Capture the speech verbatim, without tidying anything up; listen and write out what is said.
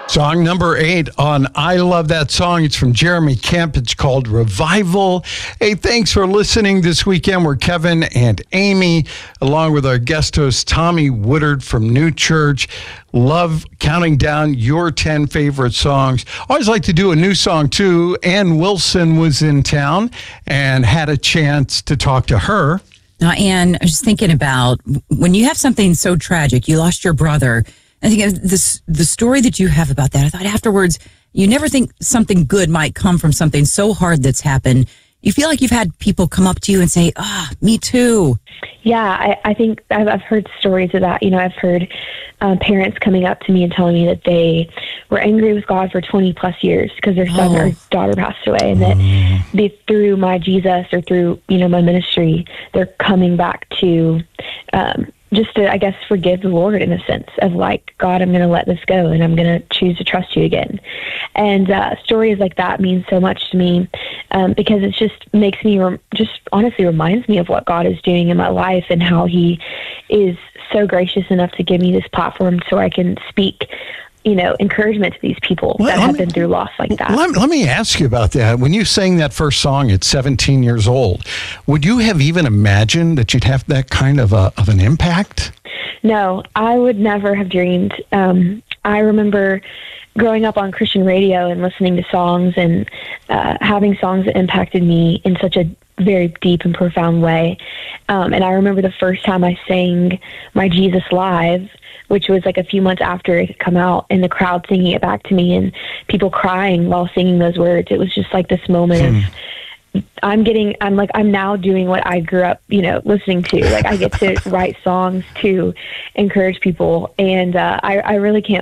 Song number eight on I Love That Song. It's from Jeremy Kemp. It's called Revival. Hey, thanks for listening this weekend. We're Kevin and Amy, along with our guest host, Tommy Woodard from New Church. Love counting down your ten favorite songs. Always like to do a new song, too. Ann Wilson was in town and had a chance to talk to her. Now, Ann, I was thinking about when you have something so tragic, you lost your brother. I think of this, the story that you have about that. I thought afterwards, you never think something good might come from something so hard that's happened. You feel like you've had people come up to you and say, ah, me too. Yeah, I, I think I've, I've heard stories of that. You know, I've heard uh, parents coming up to me and telling me that they were angry with God for twenty plus years because their son Oh. or daughter passed away, and that they, through my Jesus or through, you know, my ministry, they're coming back to um, just to, I guess, forgive the Lord in a sense of like, God, I'm going to let this go and I'm going to choose to trust you again. And uh, stories like that mean so much to me um, because it just makes me, rem- just honestly reminds me of what God is doing in my life and how he is so gracious enough to give me this platform so I can speak, you know, encouragement to these people Let- that let have me- been through loss like that. Let, let me ask you about that. When you sang that first song at seventeen years old, would you have even imagined that you'd have that kind of, a, of an impact? No, I would never have dreamed. Um, I remember growing up on Christian radio and listening to songs and uh, having songs that impacted me in such a very deep and profound way. Um, and I remember the first time I sang My Jesus Live, which was like a few months after it had come out, and the crowd singing it back to me and people crying while singing those words. It was just like this moment Hmm. of, I'm getting, I'm like, I'm now doing what I grew up, you know, listening to. Like I get to write songs to encourage people. And uh, I, I really can't